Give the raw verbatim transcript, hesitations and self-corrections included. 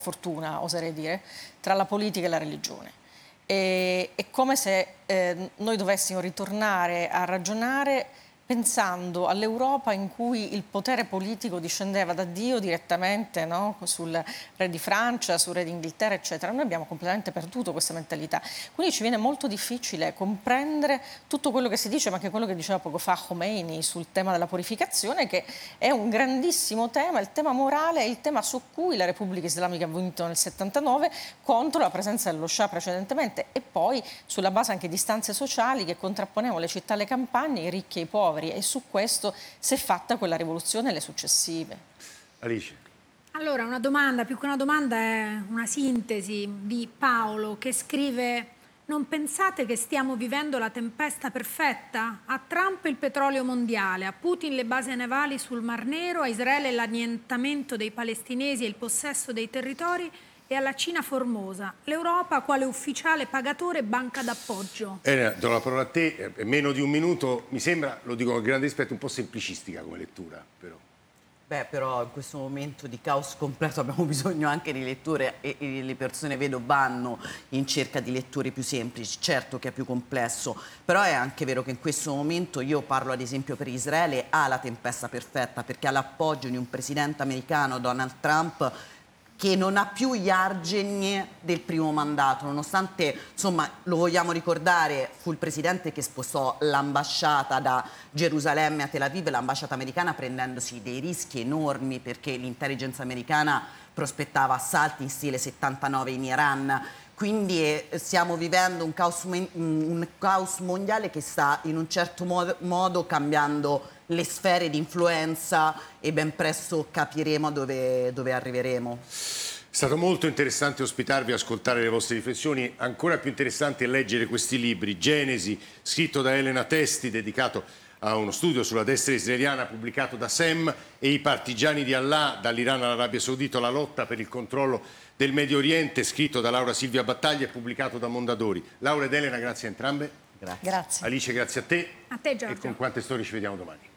fortuna, oserei dire, tra la politica e la religione. E, è come se eh, noi dovessimo ritornare a ragionare pensando all'Europa in cui il potere politico discendeva da Dio direttamente, no? Sul re di Francia, sul re d'Inghilterra, eccetera. Noi abbiamo completamente perduto questa mentalità. Quindi ci viene molto difficile comprendere tutto quello che si dice, ma anche quello che diceva poco fa Khomeini sul tema della purificazione, che è un grandissimo tema, il tema morale, è il tema su cui la Repubblica Islamica ha vinto nel settantanove contro la presenza dello Shah precedentemente, e poi sulla base anche di istanze sociali che contrapponevano le città alle campagne, i ricchi e i poveri. E su questo si è fatta quella rivoluzione e le successive. Alice. Allora, una domanda, più che una domanda è una sintesi di Paolo che scrive: non pensate che stiamo vivendo la tempesta perfetta? A Trump il petrolio mondiale, a Putin le basi navali sul Mar Nero, a Israele l'annientamento dei palestinesi e il possesso dei territori, e alla Cina Formosa. L'Europa quale ufficiale pagatore e banca d'appoggio. Elena, do la parola a te, eh, meno di un minuto, mi sembra, lo dico con grande rispetto, un po' semplicistica come lettura, però. Beh, però in questo momento di caos completo abbiamo bisogno anche di letture e, e le persone, vedo, vanno in cerca di letture più semplici. Certo che è più complesso, però è anche vero che in questo momento, io parlo ad esempio per Israele, ha la tempesta perfetta perché ha l'appoggio di un presidente americano, Donald Trump, che non ha più gli argini del primo mandato, nonostante, insomma, lo vogliamo ricordare, fu il presidente che spostò l'ambasciata da Gerusalemme a Tel Aviv, l'ambasciata americana, prendendosi dei rischi enormi perché l'intelligence americana prospettava assalti in stile settantanove in Iran. Quindi eh, stiamo vivendo un caos, un caos mondiale che sta in un certo modo, modo cambiando le sfere di influenza, e ben presto capiremo dove, dove arriveremo. È stato molto interessante ospitarvi e ascoltare le vostre riflessioni. Ancora più interessante è leggere questi libri. Genesi, scritto da Elena Testi, dedicato a uno studio sulla destra israeliana, pubblicato da Sem, e I partigiani di Allah, dall'Iran all'Arabia Saudita, la lotta per il controllo del Medio Oriente, scritto da Laura Silvia Battaglia e pubblicato da Mondadori. Laura ed Elena, grazie a entrambe. Grazie. Grazie. Alice, grazie a te. A te, Giorgio. E con Quante Storie ci vediamo domani.